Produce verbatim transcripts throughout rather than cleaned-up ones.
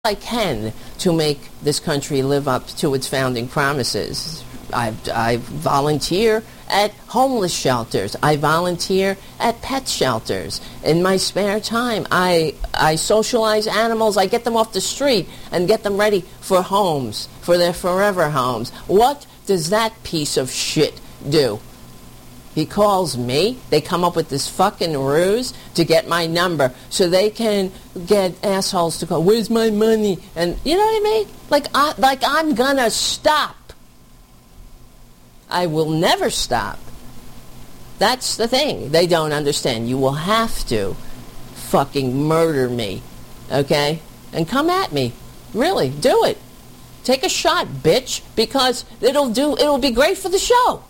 I can to make this country live up to its founding promises. I, I volunteer at homeless shelters. I volunteer at pet shelters. In my spare time, I I socialize animals. I get them off the street and get them ready for homes, for their forever homes. What does that piece of shit do? He calls me. They come up with this fucking ruse to get my number so they can get assholes to call, where's my money? And you know what I mean? Like, I, like I'm gonna stop. I will never stop. That's the thing. They don't understand. You will have to fucking murder me, okay? And come at me. Really, do it. Take a shot, bitch, because it'll do. It'll be great for the show.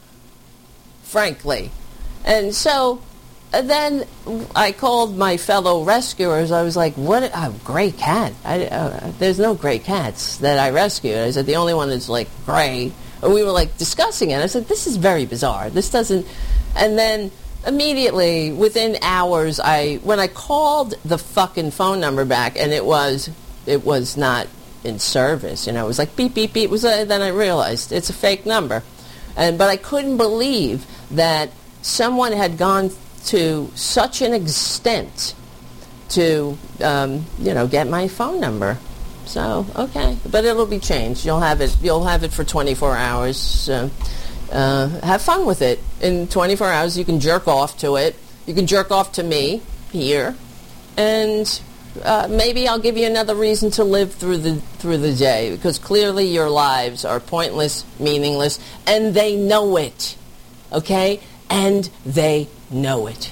Frankly. And so and then I called my fellow rescuers. I was like, what a oh, great cat. I, uh, there's no gray cats that I rescued. I said, the only one that's like gray. And we were like discussing it. I said, this is very bizarre. This doesn't... And then immediately, within hours, I when I called the fucking phone number back, and it was it was not in service. You know, it was like beep, beep, beep. It was a, then I realized it's a fake number. And but I couldn't believe that someone had gone to such an extent to, um, you know, get my phone number. So okay, but it'll be changed. You'll have it. You'll have it for twenty-four hours. So, uh, have fun with it. In twenty-four hours, you can jerk off to it. You can jerk off to me here, and uh, maybe I'll give you another reason to live through the through the day, because clearly your lives are pointless, meaningless, and they know it. Okay, and they know it.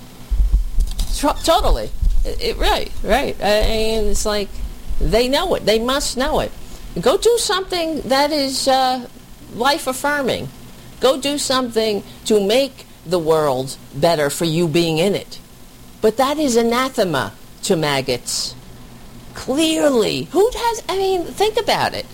Tr- totally, it, it, right, right. I mean, it's like. They know it. They must know it. Go do something that is uh, life-affirming. Go do something to make the world better for you being in it. But that is anathema to maggots. Clearly. Who has... I mean, think about it.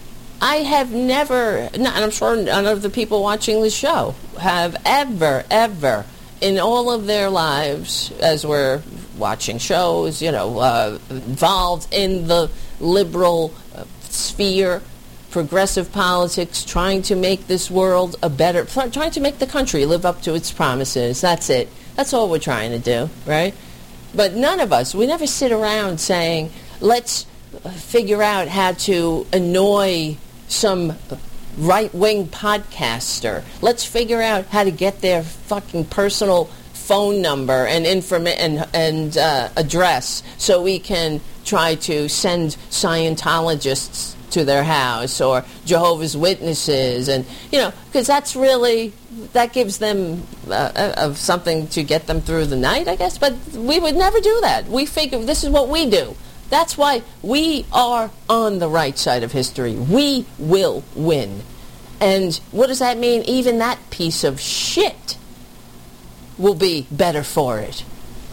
I have never... And I'm sure none of the people watching the show have ever, ever, in all of their lives, as we're... watching shows, you know, uh, involved in the liberal uh, sphere, progressive politics, trying to make this world a better, trying to make the country live up to its promises. That's it. That's all we're trying to do, right? But none of us, we never sit around saying, let's figure out how to annoy some right-wing podcaster. Let's figure out how to get their fucking personal phone number and informa- and, and uh, address so we can try to send Scientologists to their house or Jehovah's Witnesses, and you know, because that's really, that gives them uh, of something to get them through the night, I guess. But we would never do that. We figure this is what we do. That's why we are on the right side of history. We will win. And what does that mean? Even that piece of shit will be better for it.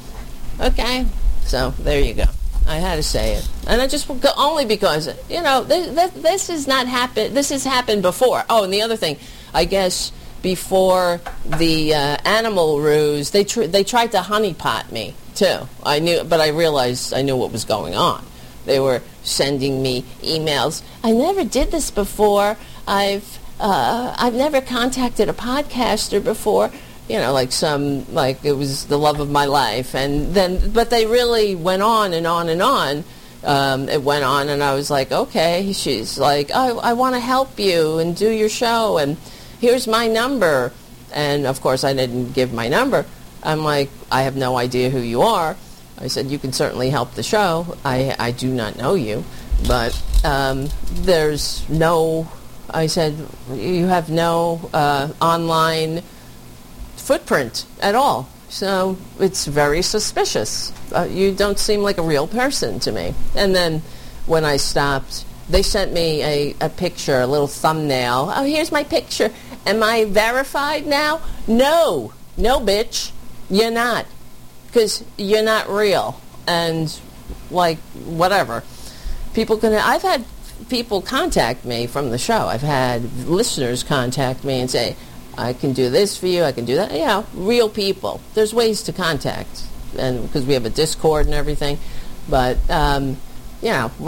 Okay? So, there you go. I had to say it. And I just, only because, you know, this, this, this has not happened, this has happened before. Oh, and the other thing, I guess before the uh, animal ruse, they tr- they tried to honeypot me, too. I knew, but I realized I knew what was going on. They were sending me emails. I never did this before. I've, uh, I've never contacted a podcaster before. You know, like some, like it was the love of my life. And then, but they really went on and on and on. Um, it went on, and I was like, okay. She's like, oh, I want to help you and do your show, and here's my number. And, of course, I didn't give my number. I'm like, I have no idea who you are. I said, you can certainly help the show. I, I do not know you. But um, there's no, I said, you have no uh, online footprint at all, so it's very suspicious. Uh, you don't seem like a real person to me. And then when I stopped, they sent me a, a picture, a little thumbnail. Oh, here's my picture. Am I verified now? No, no, bitch, you're not, because you're not real. And like whatever, people can. I've had people contact me from the show. I've had listeners contact me and say, I can do this for you, I can do that. Yeah, real people. There's ways to contact, and because we have a Discord and everything. But um, you know,